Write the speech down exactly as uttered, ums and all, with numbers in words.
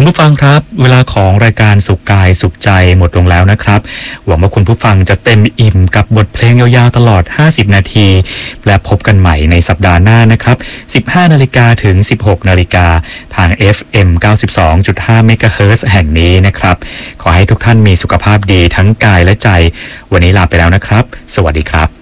คุณผู้ฟังครับเวลาของรายการสุขกายสุขใจหมดลงแล้วนะครับหวังว่าคุณผู้ฟังจะเต็มอิ่มกับบทเพลงยาวๆตลอดห้าสิบนาทีและพบกันใหม่ในสัปดาห์หน้านะครับ สิบห้านาฬิกาถึง สิบหกนาฬิกาทาง เอฟ เอ็ม เก้าสิบสองจุดห้า เมกะเฮิรตซ์แห่งนี้นะครับขอให้ทุกท่านมีสุขภาพดีทั้งกายและใจวันนี้ลาไปแล้วนะครับสวัสดีครับ